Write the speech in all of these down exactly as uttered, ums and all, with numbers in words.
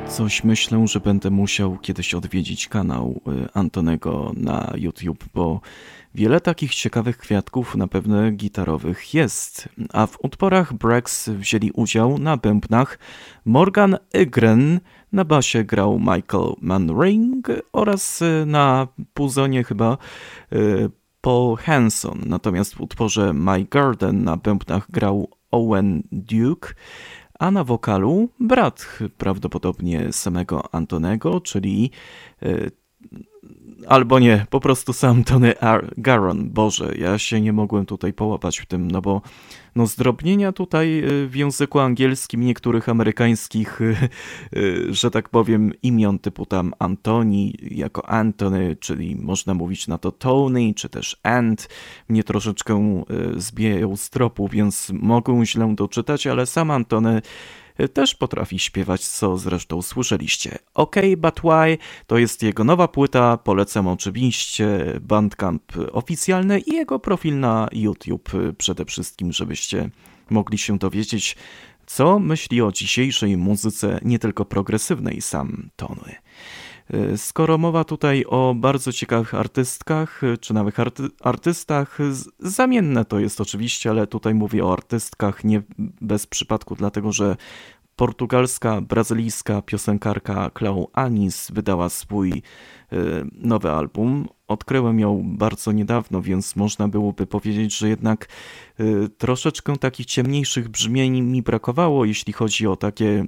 Coś myślę, że będę musiał kiedyś odwiedzić kanał y, Antonego na YouTube, bo wiele takich ciekawych kwiatków, na pewno gitarowych, jest. A w utworach Breaks wzięli udział na bębnach Morgan Ygren, na basie grał Michael Manring oraz y, na puzonie chyba y, Paul Hanson. Natomiast w utworze My Garden na bębnach grał Owen Duke, a na wokalu brat prawdopodobnie samego Antonego, czyli y, albo nie, po prostu sam Tony R. Garon. Boże, ja się nie mogłem tutaj połapać w tym, no bo no zdrobnienia tutaj y, w języku angielskim niektórych amerykańskich, y, y, że tak powiem, imion typu tam Antoni jako Anthony, czyli można mówić na to Tony, czy też Ant, mnie troszeczkę y, zbijają z tropu, więc mogą źle doczytać, ale sam Antony też potrafi śpiewać, co zresztą słyszeliście. OK, But Why to jest jego nowa płyta, polecam oczywiście Bandcamp oficjalny i jego profil na YouTube przede wszystkim, żebyście mogli się dowiedzieć, co myśli o dzisiejszej muzyce, nie tylko progresywnej sam Tony. Skoro mowa tutaj o bardzo ciekawych artystkach, czy nawet arty- artystach, zamienne to jest oczywiście, ale tutaj mówię o artystkach nie bez przypadku, dlatego że portugalska, brazylijska piosenkarka Clau Anis wydała swój y, nowy album. Odkryłem ją bardzo niedawno, więc można byłoby powiedzieć, że jednak y, troszeczkę takich ciemniejszych brzmień mi brakowało, jeśli chodzi o takie y,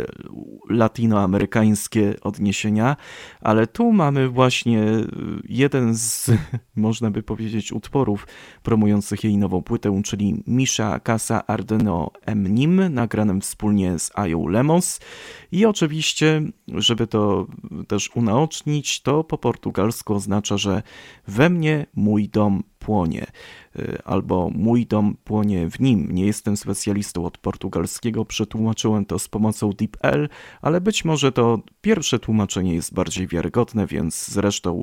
latinoamerykańskie odniesienia, ale tu mamy właśnie jeden z, można by powiedzieć, utworów promujących jej nową płytę, czyli Misha Casa Ardeno Em Nim, nagranym wspólnie z Ają Lemos. I oczywiście, żeby to też unaocznić, to po portugalsku oznacza, że we mnie mój dom płonie, albo mój dom płonie w nim. Nie jestem specjalistą od portugalskiego, przetłumaczyłem to z pomocą DeepL, ale być może to pierwsze tłumaczenie jest bardziej wiarygodne, więc zresztą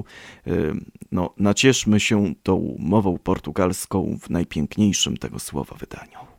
no, nacieszmy się tą mową portugalską w najpiękniejszym tego słowa wydaniu.